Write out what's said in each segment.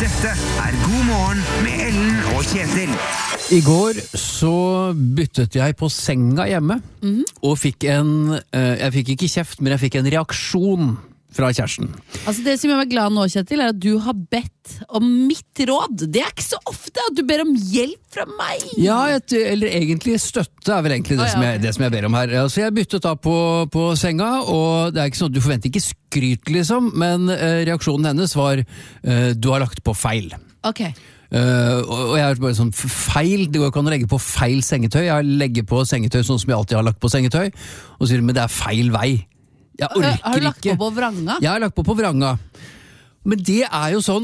Dette God morgen med Ellen og Kjetil. I går så byttet jeg på senga hjemme, og fikk jeg fikk ikke kjeft, men jeg fikk en reaksjon fra kjæresten. Altså det som gjør meg glad nå, Kjetil, at du har bedt om mitt råd. Det ikke så ofte at du ber om hjelp fra meg. Ja, eller egentlig støtte vel egentlig det som jeg ber om her. Så jeg byttet da på senga, og det ikke sånn at du forventer ikke skryt liksom, men reaksjonen hennes var du har lagt på feil. Ok. Og jeg bare sånn feil, det går ikke an å legge på feil sengetøy. Jeg legger på sengetøy sånn som jeg alltid har lagt på sengetøy, og sier, men det feil vei. Jeg orker ikke. Har du lagt på vranga? Jeg har lagt på vranga. Men det jo sånn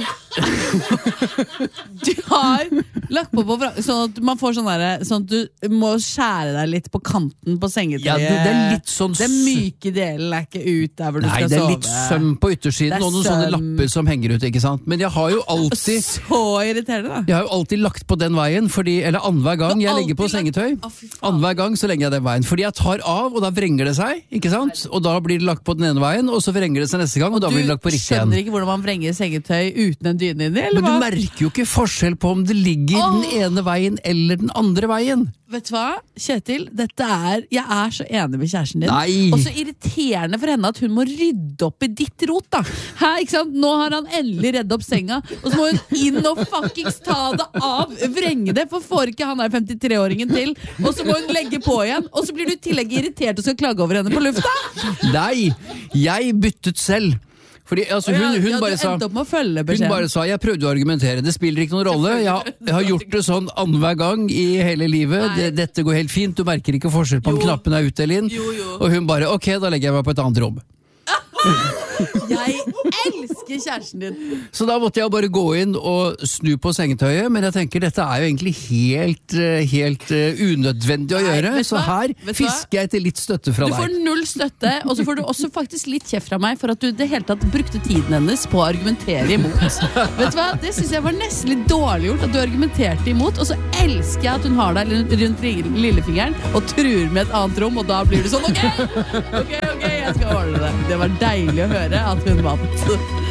Du har lagt på vranga sånn at man får sånn der, sånn at du må skjære deg litt på kanten på sengetøyet. Ja, det litt sånn den myke delen ikke ut der hvor du skal sove. Nei, det litt søm på yttersiden og noen sånne lapper som henger ut, ikke sant? Men jeg har jo alltid Så irriterende da. Jeg har jo alltid lagt på den veien, eller annenhver gang jeg legger på sengetøy, annenhver gang så legger jeg den veien, fordi jeg tar av, og da vrenger det seg, ikke sant? Og da blir det lagt på den ene veien, og så vrenger det seg neste gang, og da blir det lagt på riktig igjen. Du skjønner ikke hvordan man vrenger sengetøy uten en dyne inni, eller hva? Men du merker jo ikke forskjell på om det ligger den ene veien eller den andre veien. Vet du hva, Kjetil, jeg så enig med kjæresten din. Nei. Og så irriterende for henne at hun må rydde opp i ditt rot da. Her, ikke sant? Nå har han endelig reddet opp senga, og så må hun inn og fuckings ta det av, vrenge det, for får ikke han 53-åringen til, og så må hun legge på igjen, og så blir du i tillegg irritert og skal klage over henne på lufta. Nei, jeg byttet selv. Fordi altså, hun bare sa jeg prøvde å argumentere, det spiller ikke noen rolle, jeg har gjort det sånn annenhver gang i hele livet, dette går helt fint, du merker ikke forskjell på om knappen ut eller inn, og hun bare, ok, da legger jeg meg på et annet rom. Jeg elsker kjæresten din. Så da måtte jeg bare gå inn og snu på sengetøyet, men jeg tenker dette jo egentlig helt unødvendig å gjøre, så her fisker jeg til litt støtte fra deg. Du får null støtte, og så får du også faktisk litt kjeft fra meg for at du det hele tatt brukte tiden hennes på å argumentere imot. Vet du hva? Det synes jeg var nesten litt dårlig gjort, at du argumenterte imot, og så elsker jeg at hun har deg rundt lillefingeren og truer med et annet rom, og da blir du sånn, ok, jeg skal ordne det. Det var deilig å høre at hun vant.